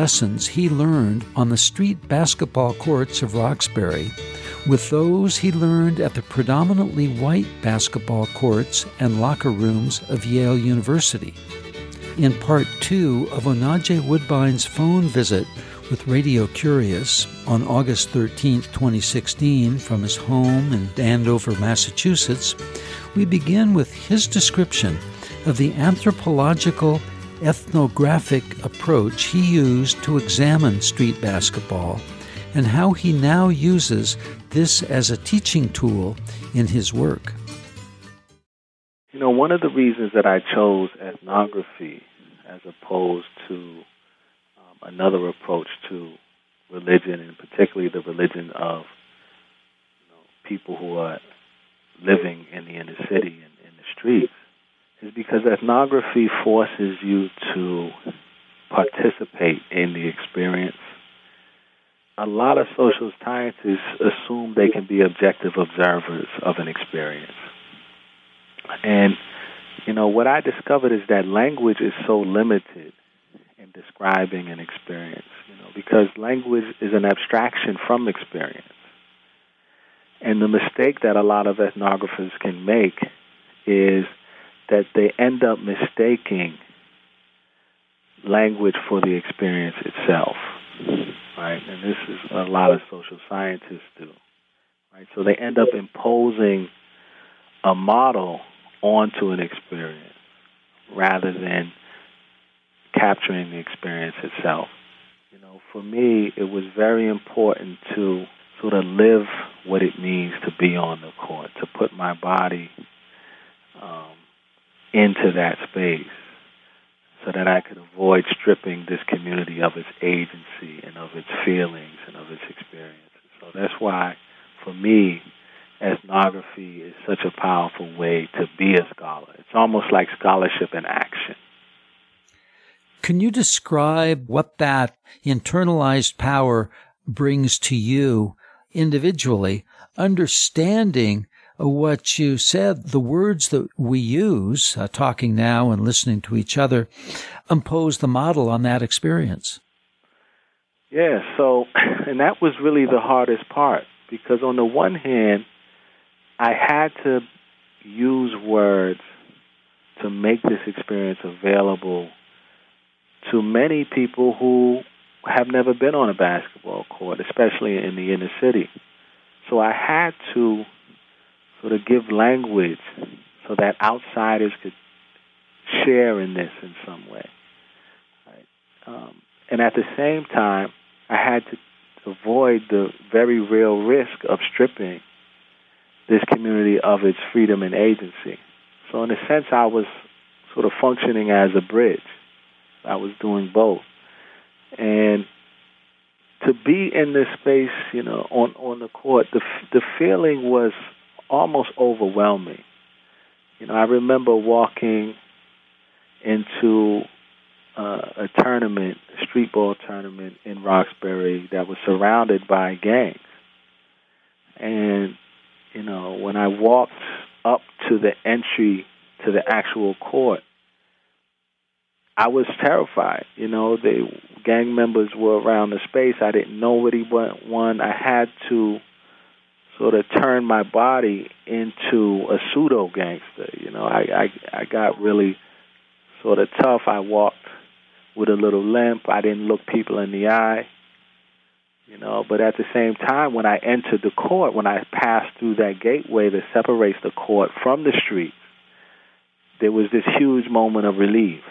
lessons he learned on the street basketball courts of Roxbury with those he learned at the predominantly white basketball courts and locker rooms of Yale University. In Part 2 of Onaje Woodbine's phone visit with Radio Curious on August 13, 2016, from his home in Andover, Massachusetts, we begin with his description of the anthropological ethnographic approach he used to examine street basketball and how he now uses this as a teaching tool in his work. You know, one of the reasons that I chose ethnography as opposed to another approach to religion, and particularly the religion of people who are living in the inner city and in the streets, is because ethnography forces you to participate in the experience. A lot of social scientists assume they can be objective observers of an experience. And, what I discovered is that language is so limited in describing an experience, because language is an abstraction from experience. And the mistake that a lot of ethnographers can make is that they end up mistaking language for the experience itself, right? And this is a lot of social scientists do, right? So they end up imposing a model onto an experience rather than capturing the experience itself. For me, it was very important to sort of live what it means to be on the court, to put my body into that space so that I could avoid stripping this community of its agency and of its feelings and of its experiences. So that's why, for me, ethnography is such a powerful way to be a scholar. It's almost like scholarship in action. Can you describe what that internalized power brings to you individually, understanding what you said, the words that we use, talking now and listening to each other, impose the model on that experience? Yeah, and that was really the hardest part, because on the one hand, I had to use words to make this experience available to many people who have never been on a basketball court, especially in the inner city. So I had to sort of give language so that outsiders could share in this in some way. Right? And at the same time, I had to avoid the very real risk of stripping this community of its freedom and agency. So in a sense, I was sort of functioning as a bridge. I was doing both. And to be in this space, on the court, the feeling was almost overwhelming. I remember walking into a tournament, a street ball tournament in Roxbury that was surrounded by gangs. And, when I walked up to the entry to the actual court, I was terrified. The gang members were around the space. I didn't know what he won. I had to sort of turn my body into a pseudo gangster. I got really sort of tough. I walked with a little limp. I didn't look people in the eye. But at the same time, when I entered the court, when I passed through that gateway that separates the court from the streets, there was this huge moment of relief.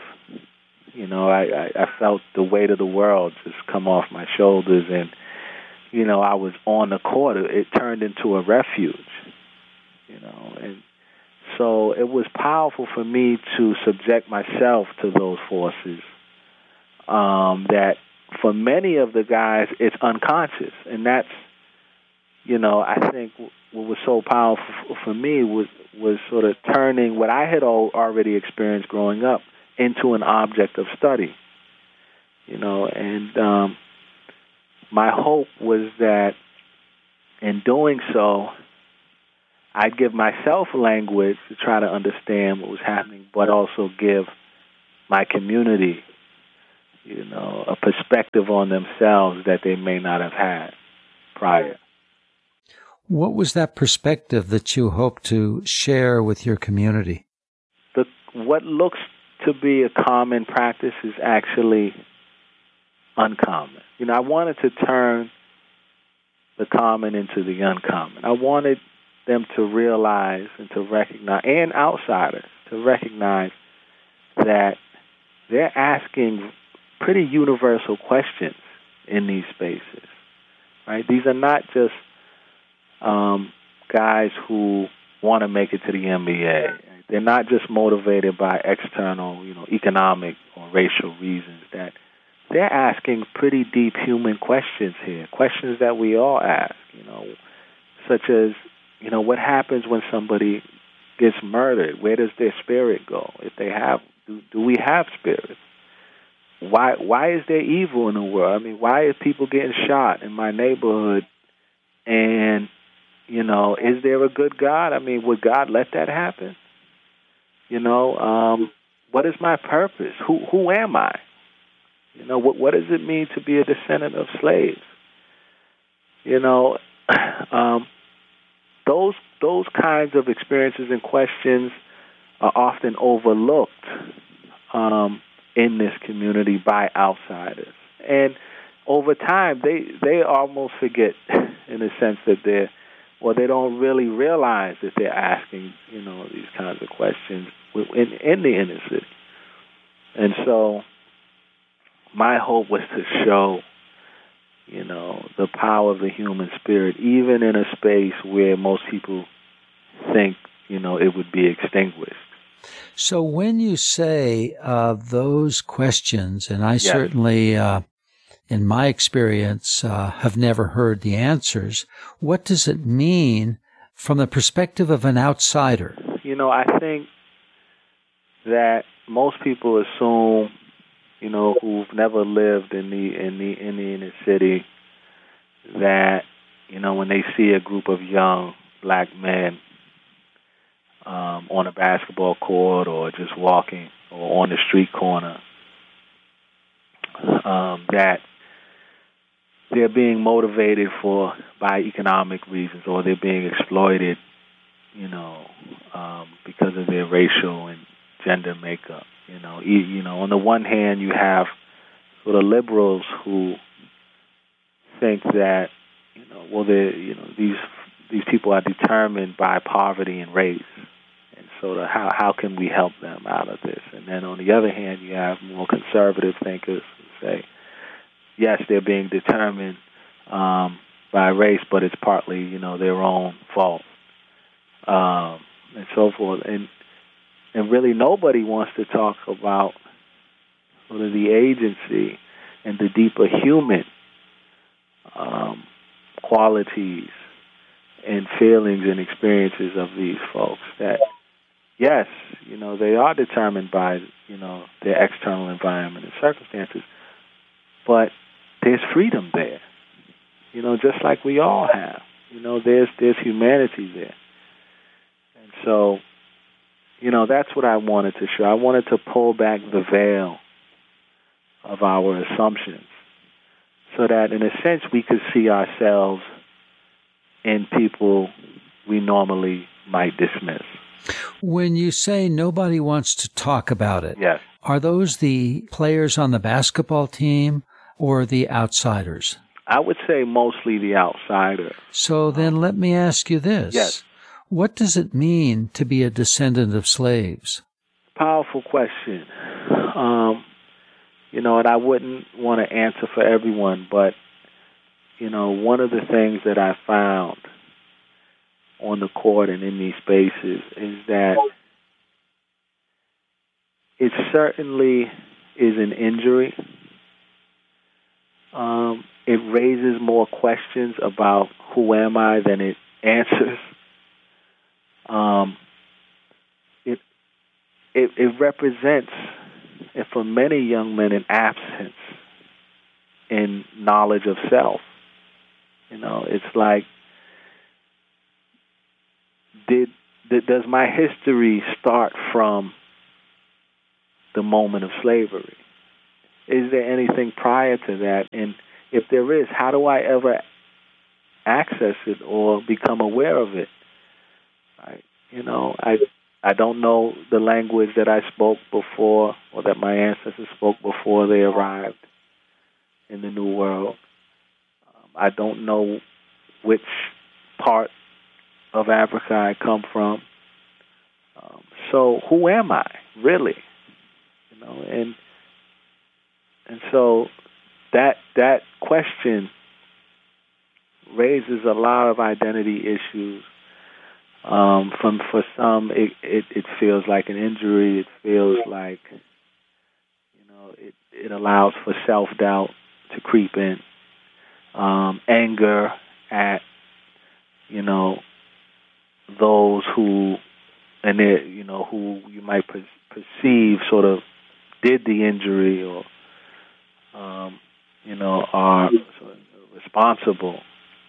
I felt the weight of the world just come off my shoulders, and, I was on the court. It turned into a refuge, and so it was powerful for me to subject myself to those forces that for many of the guys, it's unconscious. And that's, I think what was so powerful for me was sort of turning what I had already experienced growing up into an object of study, and my hope was that in doing so, I'd give myself language to try to understand what was happening, but also give my community, a perspective on themselves that they may not have had prior. What was that perspective that you hope to share with your community? What looks to be a common practice is actually uncommon. I wanted to turn the common into the uncommon. I wanted them to realize and to recognize, and outsiders to recognize, that they're asking pretty universal questions in these spaces, right? These are not just guys who want to make it to the NBA. They're not just motivated by external, economic or racial reasons. That they're asking pretty deep human questions here, questions that we all ask, such as, what happens when somebody gets murdered? Where does their spirit go? If they have, do we have spirits? Why is there evil in the world? I mean, why are people getting shot in my neighborhood? And, is there a good God? I mean, would God let that happen? What is my purpose? Who am I? What does it mean to be a descendant of slaves? Those kinds of experiences and questions are often overlooked in this community by outsiders. And over time, they almost forget, in a sense, that they don't really realize that they're asking, these kinds of questions in the inner city. And so my hope was to show, the power of the human spirit, even in a space where most people think, it would be extinguished. So when you say those questions, and I certainly, in my experience, have never heard the answers, what does it mean from the perspective of an outsider? I think that most people assume, who've never lived in the inner city, that, when they see a group of young black men on a basketball court or just walking or on the street corner, that they're being motivated by economic reasons, or they're being exploited, because of their racial and gender makeup. On the one hand, you have sort of liberals who think that, these people are determined by poverty and race, and so how can we help them out of this? And then on the other hand, you have more conservative thinkers who say, yes, they're being determined by race, but it's partly, their own fault, and so forth. And really nobody wants to talk about sort of the agency and the deeper human qualities and feelings and experiences of these folks. That, yes, they are determined by, their external environment and circumstances, but there's freedom there, just like we all have. There's humanity there. And so, that's what I wanted to show. I wanted to pull back the veil of our assumptions so that, in a sense, we could see ourselves in people we normally might dismiss. When you say nobody wants to talk about it, yes, are those the players on the basketball team or the outsiders? I would say mostly the outsider. So then let me ask you this. Yes. What does it mean to be a descendant of slaves? Powerful question. And I wouldn't want to answer for everyone, but, one of the things that I found on the court and in these spaces is that it certainly is an injury. It raises more questions about who am I than it answers. It represents, and for many young men, an absence in knowledge of self. It's like, does my history start from the moment of slavery? Is there anything prior to that? And if there is, how do I ever access it or become aware of it? Right? I don't know the language that I spoke before or that my ancestors spoke before they arrived in the New World. I don't know which part of Africa I come from. So who am I, really? And so that question raises a lot of identity issues. For some, it feels like an injury. It feels like it allows for self-doubt to creep in, anger at those who who you might perceive sort of did the injury or are sort of responsible.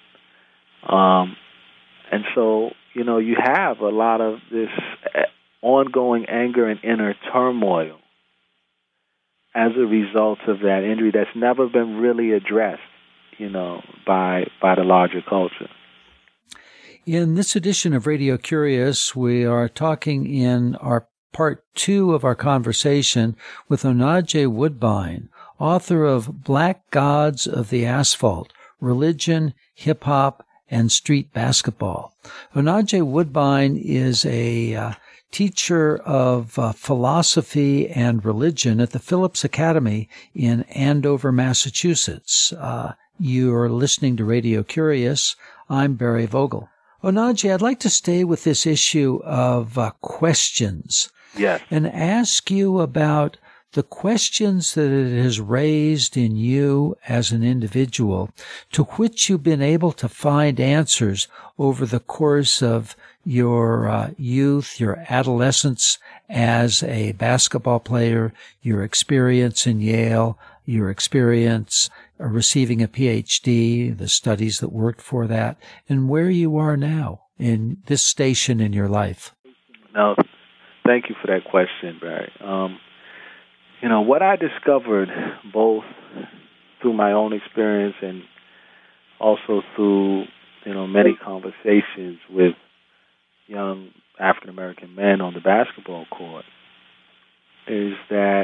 And so, you have a lot of this ongoing anger and inner turmoil as a result of that injury that's never been really addressed, by the larger culture. In this edition of Radio Curious, we are talking in our part 2 of our conversation with Onaje Woodbine, author of Black Gods of the Asphalt, Religion, Hip-Hop, and Street Basketball. Onaje Woodbine is a teacher of philosophy and religion at the Phillips Academy in Andover, Massachusetts. You're listening to Radio Curious. I'm Barry Vogel. Onaje, I'd like to stay with this issue of questions. Yes. And ask you about the questions that it has raised in you as an individual, to which you've been able to find answers over the course of your youth, your adolescence as a basketball player, your experience in Yale, your experience receiving a PhD, the studies that worked for that, and where you are now in this station in your life. No, thank you for that question, Barry. What I discovered both through my own experience and also through, many conversations with young African-American men on the basketball court is that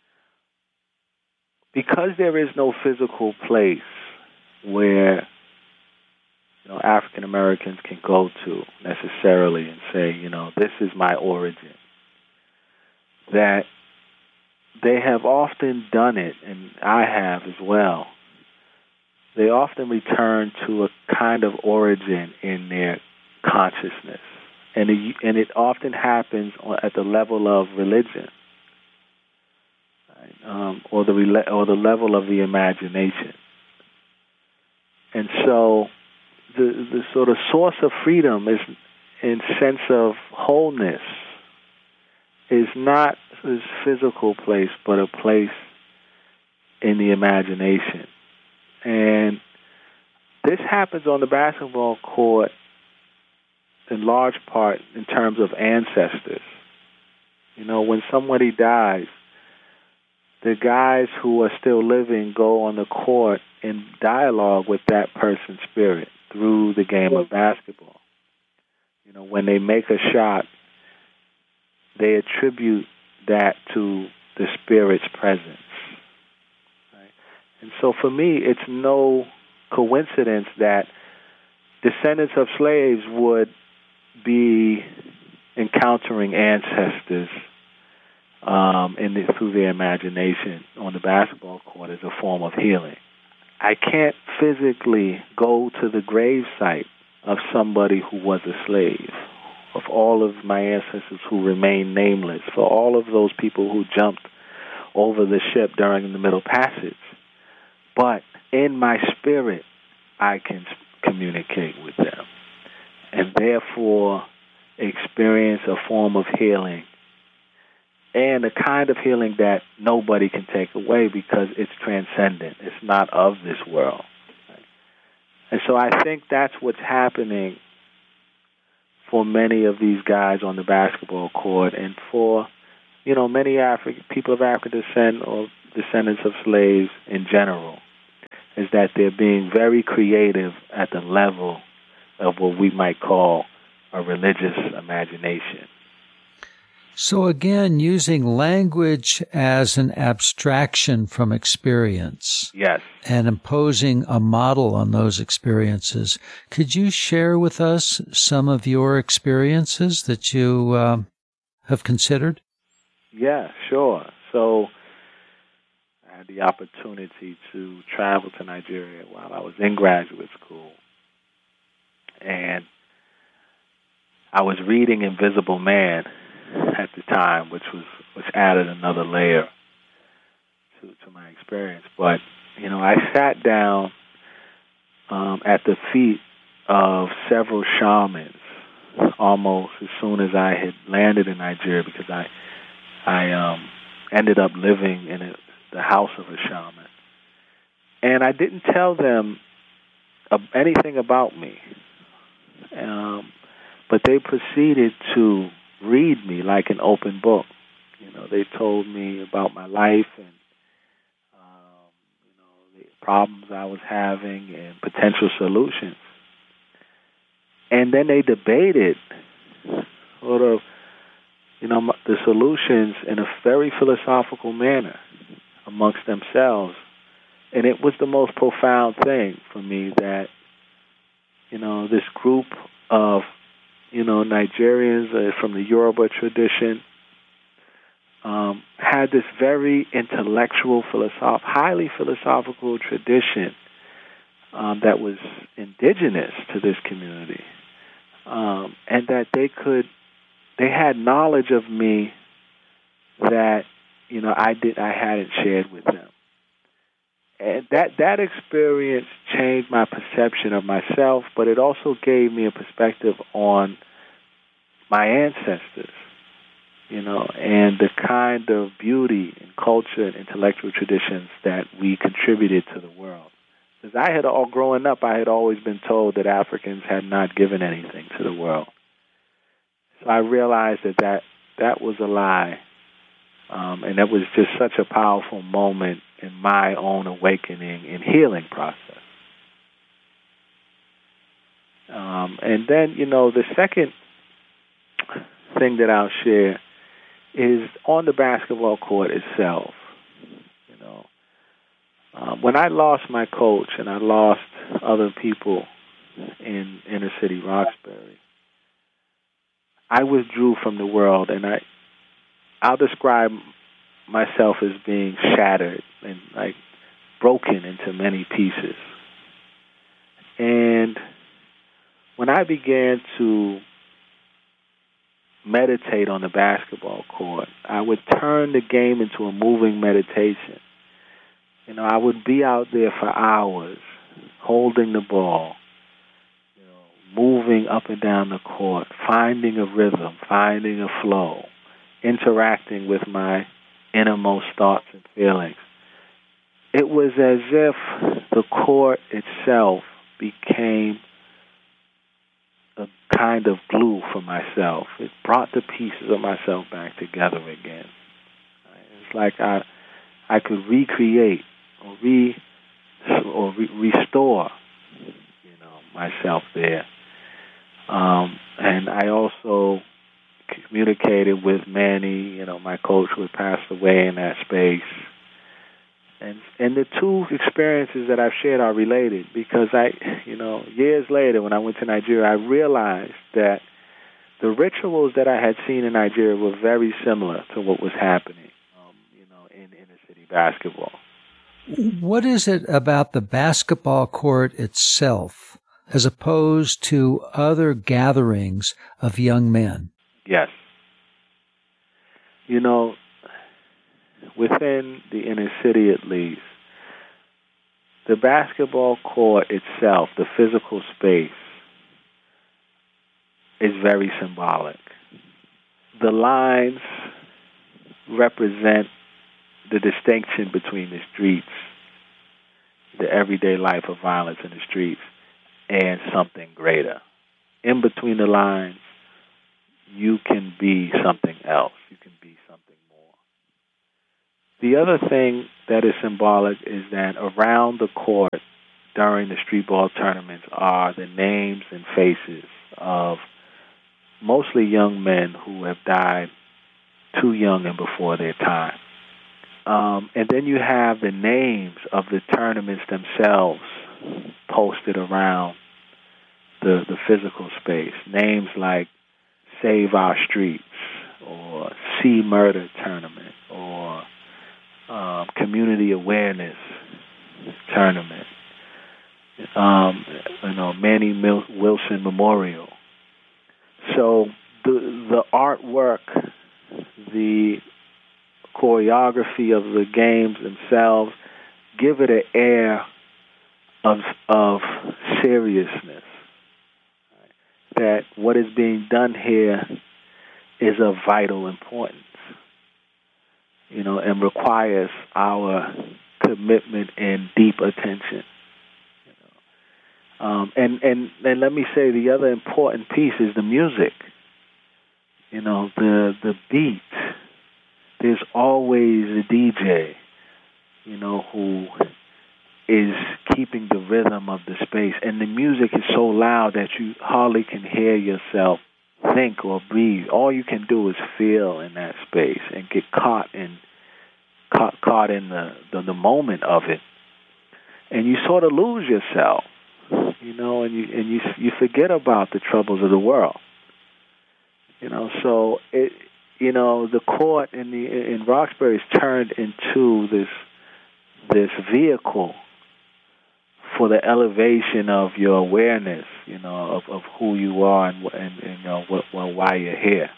because there is no physical place where African Americans can go to necessarily and say, this is my origin, that they have often done it, and I have as well. They often return to a kind of origin in their consciousness, and it often happens at the level of religion, right? or the level of the imagination. And so the sort of source of freedom is, in sense of wholeness, is not this physical place, but a place in the imagination. And this happens on the basketball court in large part in terms of ancestors. When somebody dies, the guys who are still living go on the court in dialogue with that person's spirit through the game of basketball. When they make a shot, they attribute that to the spirit's presence. Right? And so for me, it's no coincidence that descendants of slaves would be encountering ancestors through their imagination on the basketball court as a form of healing. I can't physically go to the gravesite of somebody who was a slave, of all of my ancestors who remain nameless, for all of those people who jumped over the ship during the Middle Passage. But in my spirit, I can communicate with them and therefore experience a form of healing, and a kind of healing that nobody can take away because it's transcendent. It's not of this world. Right? And so I think that's what's happening for many of these guys on the basketball court, and for many people of African descent or descendants of slaves in general is that they're being very creative at the level of what we might call a religious imagination. So again, using language as an abstraction from experience. Yes. And imposing a model on those experiences. Could you share with us some of your experiences that you have considered? Yeah, sure. So I had the opportunity to travel to Nigeria while I was in graduate school. And I was reading Invisible Man at the time, which added another layer to my experience. But, I sat down at the feet of several shamans almost as soon as I had landed in Nigeria, because I ended up living in the house of a shaman. And I didn't tell them anything about me. But they proceeded to read me like an open book. They told me about my life and the problems I was having and potential solutions. And then they debated sort of, the solutions in a very philosophical manner amongst themselves. And it was the most profound thing for me that, this group of, Nigerians from the Yoruba tradition had this very intellectual, highly philosophical tradition that was indigenous to this community, and that they had knowledge of me that I hadn't shared with them. And that experience changed my perception of myself, but it also gave me a perspective on my ancestors, and the kind of beauty and culture and intellectual traditions that we contributed to the world. Because growing up, I had always been told that Africans had not given anything to the world. So I realized that was a lie, and that was just such a powerful moment in my own awakening and healing process. And then, the second thing that I'll share is on the basketball court itself. When I lost my coach and I lost other people in inner city Roxbury, I withdrew from the world, and I'll describe myself as being shattered and broken into many pieces. And when I began to meditate on the basketball court, I would turn the game into a moving meditation. I would be out there for hours, holding the ball, moving up and down the court, finding a rhythm, finding a flow, interacting with my innermost thoughts and feelings. It was as if the court itself became a kind of glue for myself. It brought the pieces of myself back together again. It's like I could recreate or restore, myself there. And I also communicated with Manny, my coach who had passed away in that space. And the two experiences that I've shared are related because years later when I went to Nigeria, I realized that the rituals that I had seen in Nigeria were very similar to what was happening, in inner city basketball. What is it about the basketball court itself as opposed to other gatherings of young men? Yes. Within the inner city at least, the basketball court itself, the physical space, is very symbolic. The lines represent the distinction between the streets, the everyday life of violence in the streets, and something greater. In between the lines, you can be something else. You can be something more. The other thing that is symbolic is that around the court during the street ball tournaments are the names and faces of mostly young men who have died too young and before their time. And then you have the names of the tournaments themselves posted around the physical space. Names like Save Our Streets or See Murder Tournament or Community Awareness Tournament, Manny Wilson Memorial. So the artwork, the choreography of the games themselves give it an air of seriousness. That what is being done here is of vital importance, and requires our commitment and deep attention. And let me say the other important piece is the music. The beat. There's always a DJ, who is keeping the rhythm of the space. And the music is so loud that you hardly can hear yourself think or breathe. All you can do is feel in that space and get caught in the moment of it. And you sort of lose yourself, and you forget about the troubles of the world. So it, the court in Roxbury is turned into this vehicle for the elevation of your awareness, of who you are and why you're here.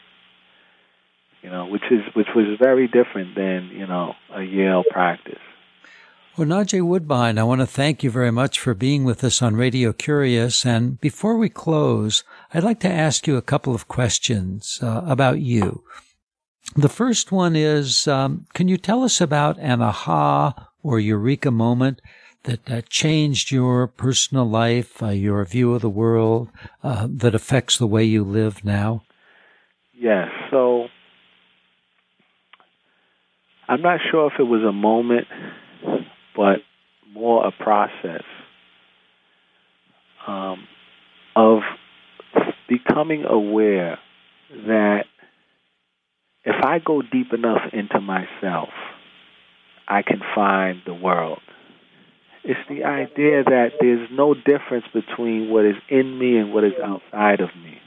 Which was very different than a Yale practice. Onaje Woodbine, I want to thank you very much for being with us on Radio Curious. And before we close, I'd like to ask you a couple of questions about you. The first one is, can you tell us about an aha or eureka moment that changed your personal life, your view of the world, that affects the way you live now? Yes. So I'm not sure if it was a moment, but more a process of becoming aware that if I go deep enough into myself, I can find the world. It's the idea that there's no difference between what is in me and what is outside of me.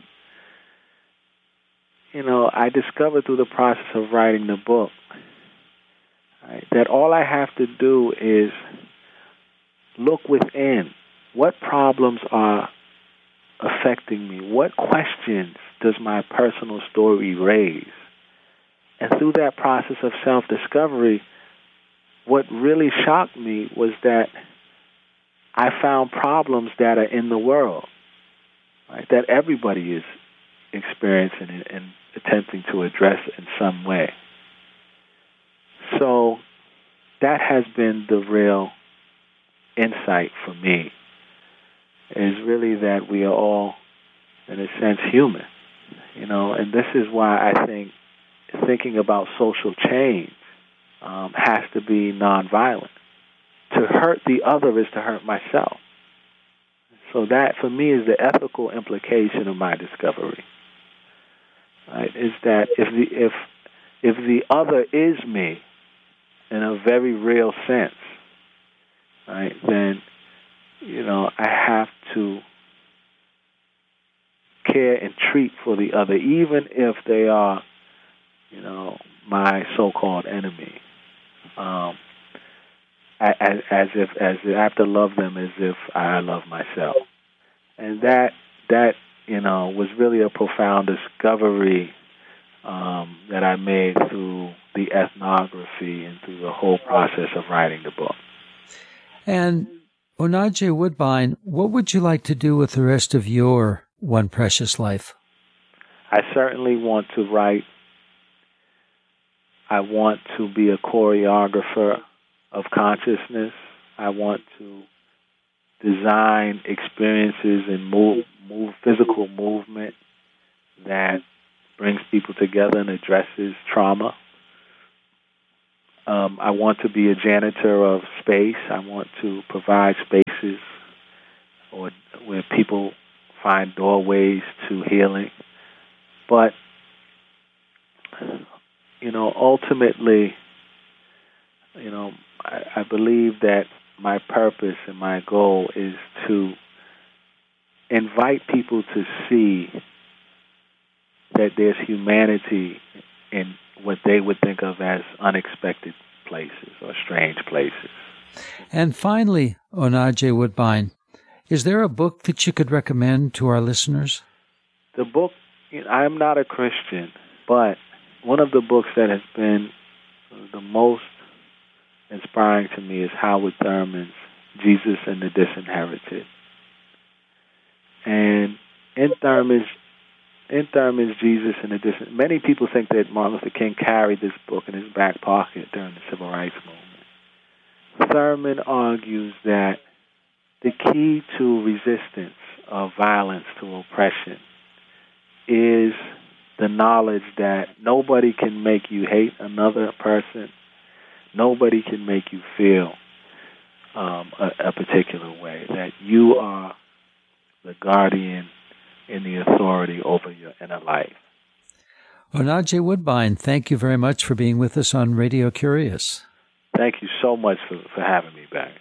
I discovered through the process of writing the book, right, that all I have to do is look within. What problems are affecting me? What questions does my personal story raise? And through that process of self-discovery, what really shocked me was that I found problems that are in the world, right, that everybody is experiencing and attempting to address in some way. So that has been the real insight for me, is really that we are all, in a sense, human, and this is why I think thinking about social change has to be nonviolent. To hurt the other is to hurt myself. So that, for me, is the ethical implication of my discovery. Right? Is that if the other is me in a very real sense, right, then I have to care and treat for the other, even if they are, my so-called enemy. As if I have to love them as if I love myself, and that was really a profound discovery that I made through the ethnography and through the whole process of writing the book. And Onaje Woodbine, what would you like to do with the rest of your one precious life? I certainly want to write. I want to be a choreographer of consciousness. I want to design experiences and move physical movement that brings people together and addresses trauma. I want to be a janitor of space. I want to provide spaces where people find doorways to healing. But, ultimately, I believe that my purpose and my goal is to invite people to see that there's humanity in what they would think of as unexpected places or strange places. And finally, Onaje Woodbine, is there a book that you could recommend to our listeners? The book, I'm not a Christian, but one of the books that has been the most inspiring to me is Howard Thurman's Jesus and the Disinherited. And in Thurman's Jesus and the Disinherited, many people think that Martin Luther King carried this book in his back pocket during the Civil Rights Movement. Thurman argues that the key to resistance of violence to oppression is the knowledge that nobody can make you hate another person. Nobody can make you feel a particular way, that you are the guardian and the authority over your inner life. Onaje Woodbine, thank you very much for being with us on Radio Curious. Thank you so much for having me back.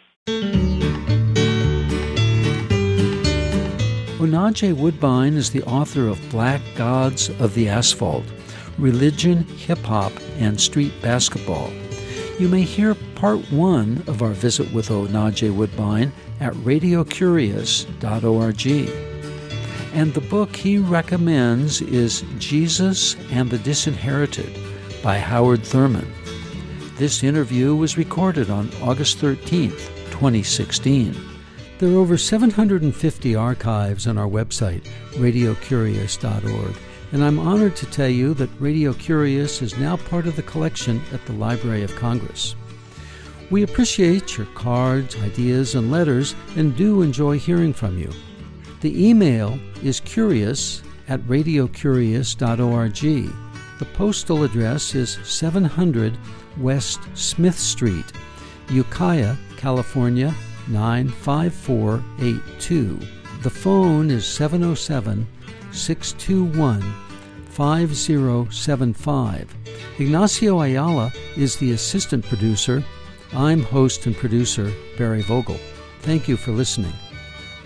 Onaje Woodbine is the author of Black Gods of the Asphalt, Religion, Hip-Hop, and Street Basketball. You may hear part 1 of our visit with Onaje Woodbine at radiocurious.org. And the book he recommends is Jesus and the Disinherited by Howard Thurman. This interview was recorded on August 13th, 2016. There are over 750 archives on our website, radiocurious.org, and I'm honored to tell you that Radio Curious is now part of the collection at the Library of Congress. We appreciate your cards, ideas, and letters, and do enjoy hearing from you. The email is curious@radiocurious.org. The postal address is 700 West Smith Street, Ukiah, California, 95482. The phone is 707-621-5075. Ignacio Ayala is the assistant producer. I'm host and producer Barry Vogel. Thank you for listening.